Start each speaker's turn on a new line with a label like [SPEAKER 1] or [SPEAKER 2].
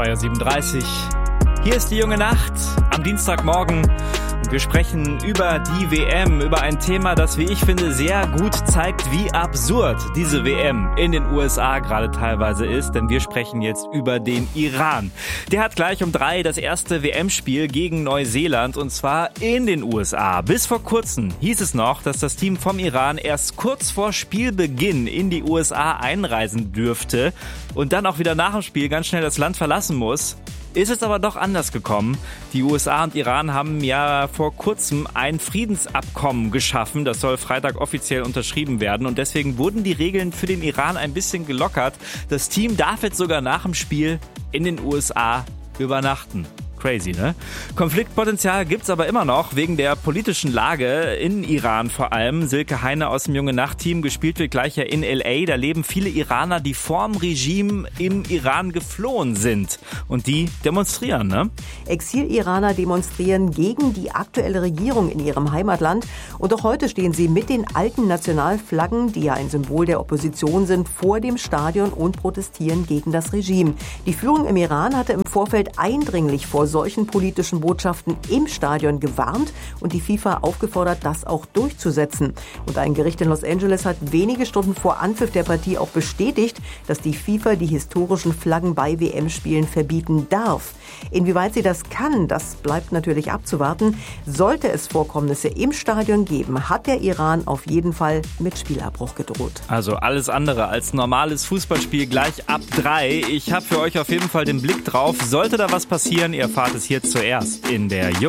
[SPEAKER 1] 2:37 Uhr. Hier ist die junge Nacht am Dienstagmorgen und wir sprechen über die WM, über ein Thema, das, wie ich finde, sehr gut zeigt, wie absurd diese WM in den USA gerade teilweise ist, denn wir sprechen jetzt über den Iran. Der hat gleich um 3 das erste WM-Spiel gegen Neuseeland und zwar in den USA. Bis vor kurzem hieß es noch, dass das Team vom Iran erst kurz vor Spielbeginn in die USA einreisen dürfte und dann auch wieder nach dem Spiel ganz schnell das Land verlassen muss. Ist es aber doch anders gekommen. Die USA und Iran haben ja vor kurzem ein Friedensabkommen geschaffen. Das soll Freitag offiziell unterschrieben werden. Und deswegen wurden die Regeln für den Iran ein bisschen gelockert. Das Team darf jetzt sogar nach dem Spiel in den USA übernachten. Crazy, ne? Konfliktpotenzial gibt's aber immer noch, wegen der politischen Lage in Iran vor allem. Silke Heine aus dem Junge-Nacht-Team, gespielt wird gleich ja in L.A. Da leben viele Iraner, die vorm Regime im Iran geflohen sind. Und die demonstrieren, ne?
[SPEAKER 2] Exil-Iraner demonstrieren gegen die aktuelle Regierung in ihrem Heimatland. Und auch heute stehen sie mit den alten Nationalflaggen, die ja ein Symbol der Opposition sind, vor dem Stadion und protestieren gegen das Regime. Die Führung im Iran hatte im Vorfeld eindringlich vor solchen politischen Botschaften im Stadion gewarnt und die FIFA aufgefordert, das auch durchzusetzen. Und ein Gericht in Los Angeles hat wenige Stunden vor Anpfiff der Partie auch bestätigt, dass die FIFA die historischen Flaggen bei WM-Spielen verbieten darf. Inwieweit sie das kann, das bleibt natürlich abzuwarten. Sollte es Vorkommnisse im Stadion geben, hat der Iran auf jeden Fall mit Spielabbruch gedroht.
[SPEAKER 1] Also alles andere als normales Fußballspiel gleich ab 3. Ich habe für euch auf jeden Fall den Blick drauf. Sollte da was passieren, ihr erfahrt es hier zuerst in der